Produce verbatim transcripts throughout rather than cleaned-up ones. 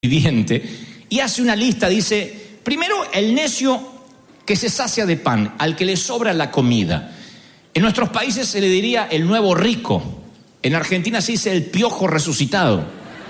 viviente y hace una lista, dice, primero el necio que se sacia de pan, al que le sobra la comida. En nuestros países se le diría el nuevo rico, en Argentina se dice el piojo resucitado.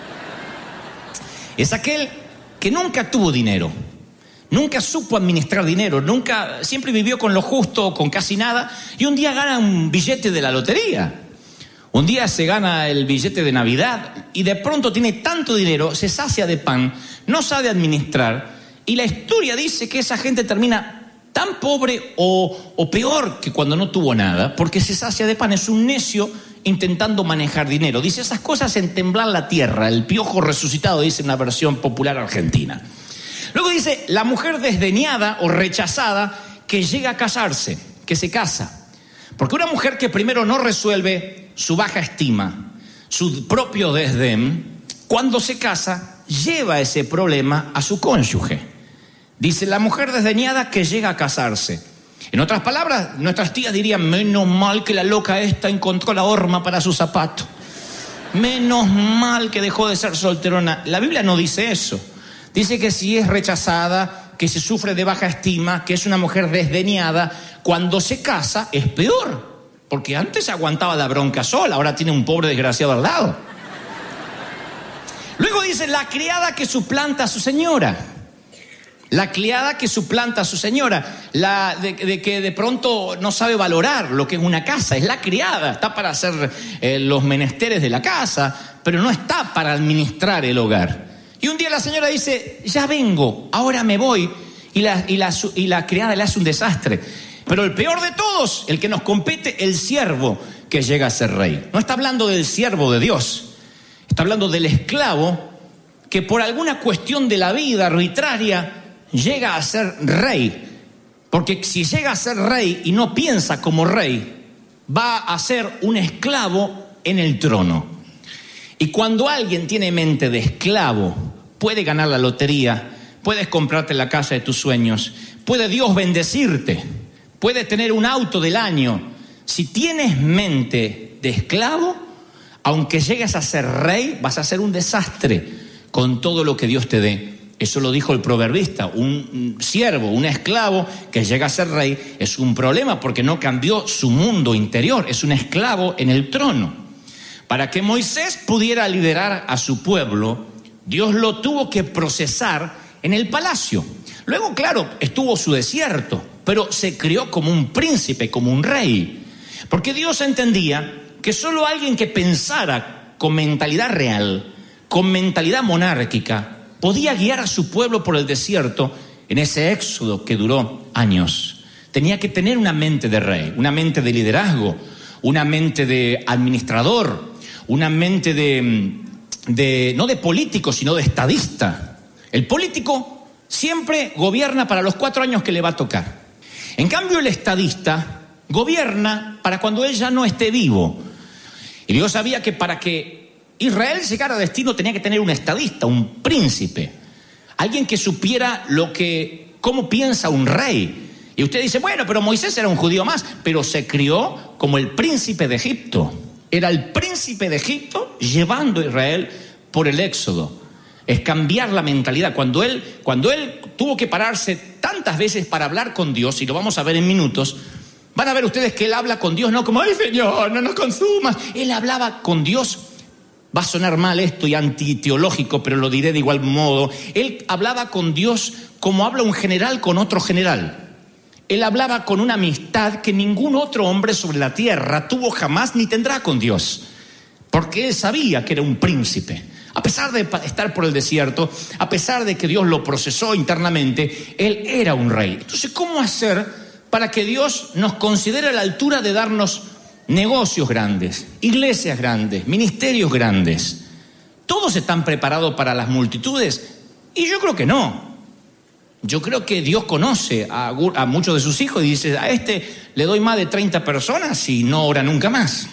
Es aquel que nunca tuvo dinero, nunca supo administrar dinero, nunca, siempre vivió con lo justo, con casi nada, y un día gana un billete de la lotería. Un día se gana el billete de Navidad y de pronto tiene tanto dinero, se sacia de pan, no sabe administrar, y la historia dice que esa gente termina tan pobre o, o peor que cuando no tuvo nada, porque se sacia de pan, es un necio intentando manejar dinero. Dice esas cosas en temblar la tierra, el piojo resucitado, dice una versión popular argentina. Luego dice la mujer desdeñada o rechazada que llega a casarse, que se casa. Porque una mujer que primero no resuelve su baja estima, su propio desdén, cuando se casa, lleva ese problema a su cónyuge. Dice la mujer desdeñada que llega a casarse. En otras palabras, nuestras tías dirían, menos mal que la loca esta encontró la horma para su zapato. Menos mal que dejó de ser solterona. La Biblia no dice eso. Dice que si es rechazada, que se sufre de baja estima, que es una mujer desdeñada, cuando se casa es peor. Porque antes aguantaba la bronca sola, ahora tiene un pobre desgraciado al lado. Luego dice la criada que suplanta a su señora. La criada que suplanta a su señora, la de, de que de pronto no sabe valorar lo que es una casa, es la criada, está para hacer eh, los menesteres de la casa, pero no está para administrar el hogar. Y un día la señora dice, ya vengo, ahora me voy, y la, y la, y la criada le hace un desastre. Pero el peor de todos, el que nos compete, el siervo que llega a ser rey. No está hablando del siervo de Dios, está hablando del esclavo que por alguna cuestión de la vida arbitraria llega a ser rey, porque si llega a ser rey y no piensa como rey, va a ser un esclavo en el trono. Y cuando alguien tiene mente de esclavo, puede ganar la lotería, puedes comprarte la casa de tus sueños, puede Dios bendecirte, puede tener un auto del año. Si tienes mente de esclavo, aunque llegues a ser rey, vas a ser un desastre con todo lo que Dios te dé. Eso lo dijo el proverbista, un siervo, un esclavo que llega a ser rey es un problema porque no cambió su mundo interior, es un esclavo en el trono. Para que Moisés pudiera liderar a su pueblo, Dios lo tuvo que procesar en el palacio. Luego, claro, estuvo su desierto, pero se crió como un príncipe, como un rey. Porque Dios entendía que solo alguien que pensara con mentalidad real, con mentalidad monárquica, podía guiar a su pueblo por el desierto en ese éxodo que duró años. Tenía que tener una mente de rey, una mente de liderazgo, una mente de administrador, una mente de, de no de político, sino de estadista. El político siempre gobierna para los cuatro años que le va a tocar. En cambio, el estadista gobierna para cuando él ya no esté vivo. Y Dios sabía que para que Israel llegara a destino tenía que tener un estadista, un príncipe, alguien que supiera lo que, cómo piensa un rey. Y usted dice, bueno, pero Moisés era un judío más, pero se crió como el príncipe de Egipto. Era el príncipe de Egipto llevando a Israel por el éxodo. Es cambiar la mentalidad. Cuando él, cuando él tuvo que pararse tantas veces para hablar con Dios, y lo vamos a ver en minutos, van a ver ustedes que él habla con Dios, no como, ay Señor, no nos consumas. Él hablaba con Dios. Va a sonar mal esto y antiteológico, pero lo diré de igual modo. Él hablaba con Dios como habla un general con otro general. Él hablaba con una amistad que ningún otro hombre sobre la tierra tuvo jamás ni tendrá con Dios. Porque él sabía que era un príncipe. A pesar de estar por el desierto, a pesar de que Dios lo procesó internamente, él era un rey. Entonces, ¿cómo hacer para que Dios nos considere a la altura de darnos negocios grandes, iglesias grandes, ministerios grandes? ¿Todos están preparados para las multitudes? Y yo creo que no. Yo creo que Dios conoce a, a muchos de sus hijos y dice, a este le doy más de treinta personas y no ora nunca más.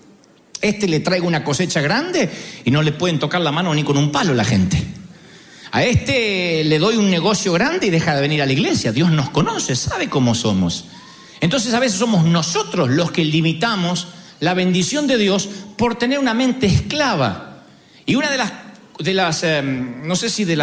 Este le traigo una cosecha grande y no le pueden tocar la mano ni con un palo la gente. A este le doy un negocio grande y deja de venir a la iglesia. Dios nos conoce, sabe cómo somos. Entonces a veces somos nosotros los que limitamos la bendición de Dios por tener una mente esclava. Y una de las de las, eh, no sé si de